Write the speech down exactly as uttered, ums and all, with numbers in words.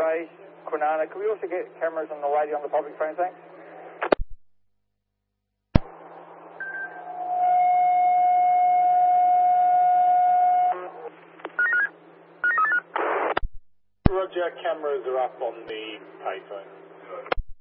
Base, Kwinana. Can we also get cameras on the radio on the public phone, thanks? Roger, cameras are up on the payphone.